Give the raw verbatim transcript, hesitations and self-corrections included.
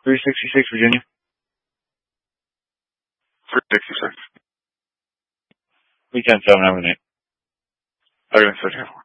three sixty-six, Virginia. three sixty-six. three ten seven, have a good night. Have a good night, sir.